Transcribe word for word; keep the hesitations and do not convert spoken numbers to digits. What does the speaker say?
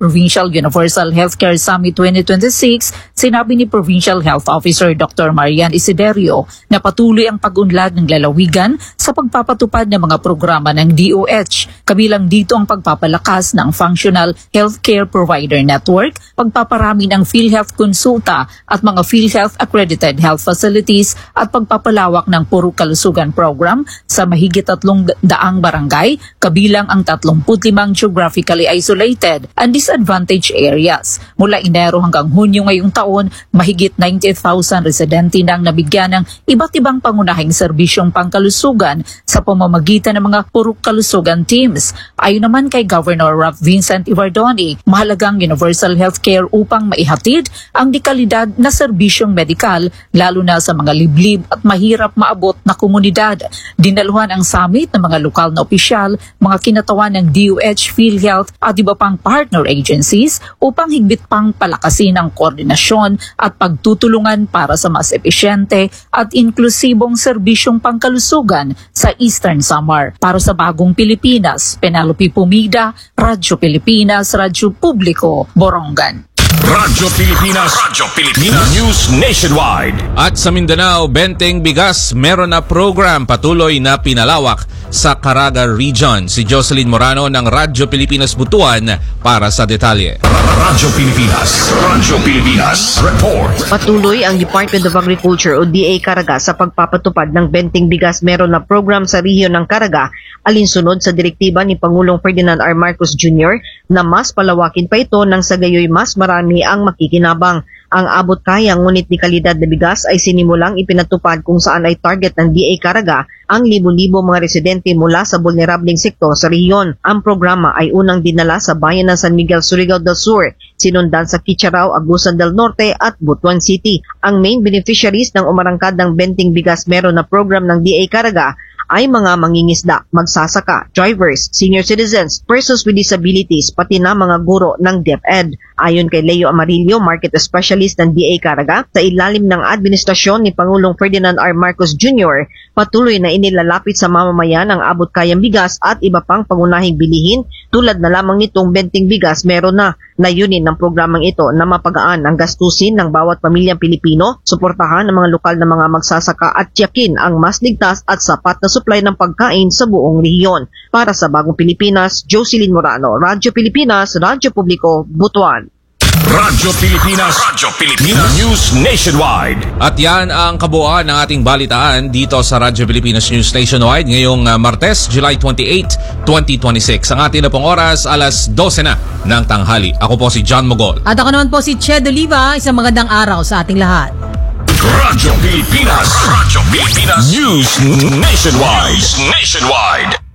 Provincial Universal Healthcare Summit twenty twenty-six, sinabi ni Provincial Health Officer Doctor Marian Isiderio na patuloy ang pag-unlad ng lalawigan sa pagpapatupad ng mga programa ng D O H. Kabilang dito ang pagpapalakas ng Functional Healthcare Provider Network, pagpaparami ng PhilHealth Konsulta at mga PhilHealth Accredited Health Facilities at pagpapalawak ng Puro Kalusugan Program sa mahigit tatlong daang barangay, kabilang ang tatlumput limang geographically isolated and disadvantaged areas. Mula Enero hanggang Hunyo ngayong taon, mahigit ninety thousand residente nang nabigyan ng iba't ibang pangunahing serbisyong pangkalusugan sa pamamagitan ng mga Puro Kalusugan teams. Ayon naman kay Governor Ralph Vincent Ivardoni, mahalagang universal healthcare upang maihatid ang dekalidad na serbisyong medikal lalo na sa mga liblib at mahirap maabot na komunidad. Dinaluhan ang summit ng mga lokal na opisyal, mga kinatawan ng D O H, PhilHealth at iba pang partner agencies upang higit pang palakasin ang koordinasyon at pagtutulungan para sa mas epesyente at inklusibong serbisyong pangkalusugan sa Eastern Samar. Para sa Bagong Pilipinas, Penelope Pumida, Radyo Pilipinas, Radyo Publiko, Borongan. Radyo Pilipinas, Radyo Pilipinas News Nationwide. At sa Mindanao, Benteng Bigas meron na program patuloy na pinalawak sa Caraga Region. Si Jocelyn Morano ng Radyo Pilipinas Butuan para sa detalye. Radyo Pilipinas, Radyo Pilipinas Report. Patuloy ang Department of Agriculture o D A Caraga sa pagpapatupad ng Benteng Bigas meron na program sa rehiyon ng Caraga, alinsunod sa direktiba ni Pangulong Ferdinand R. Marcos Junior na mas palawakin pa ito nang sa gayoy mas marami ang makikinabang. Ang abot kaya ngunit di kalidad na bigas ay sinimulang ipinatupad kung saan ay target ng D A Caraga ang libo-libo mga residente mula sa vulnerableng sektor sa rehiyon. Ang programa ay unang dinala sa bayan ng San Miguel, Surigao del Sur, sinundan sa Kicharaw, Agusan del Norte at Butuan City. Ang main beneficiaries ng umarangkad ng Benteng Bigas meron na program ng D A Caraga ay mga mangingisda, magsasaka, drivers, senior citizens, persons with disabilities, pati na mga guro ng DepEd. Ayon kay Leo Amarillo, Market Specialist ng D A Caraga, sa ilalim ng administrasyon ni Pangulong Ferdinand R. Marcos Junior, patuloy na inilalapit sa mamamayan ang abot kayang bigas at iba pang pangunahing bilihin tulad na lamang nitong Benteng Bigas meron na. Layunin ng programang ito na mapagaan ang gastusin ng bawat pamilyang Pilipino, suportahan ang mga lokal na mga magsasaka at tiyakin ang mas ligtas at sapat na supply ng pagkain sa buong rehiyon. Para sa Bagong Pilipinas, Jocelyn Morano, Radyo Pilipinas, Radyo Publiko, Butuan. Radyo Pilipinas, Radyo Pilipinas News Nationwide. At yan ang kabuuan ng ating balitaan dito sa Radyo Pilipinas News Nationwide ngayong uh, Martes, July twenty-eighth, twenty twenty-six. Ang ating na pong oras, alas dose na ng tanghali. Ako po si John Mogol. At ako naman po si Ched Oliva. Isang magandang araw sa ating lahat. Radyo Pilipinas, Radyo Pilipinas News Nationwide. News Nationwide.